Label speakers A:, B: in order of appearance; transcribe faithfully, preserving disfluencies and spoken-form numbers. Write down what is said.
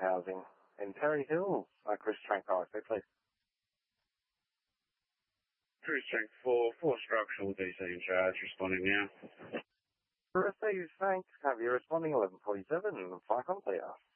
A: housing in Terry Hills. Uh, Chris Trank, R S A, please.
B: Cruise Trank four, four structural, D C in charge, responding now.
A: R S A, Frank, have you responding eleven forty-seven, Flycom, please.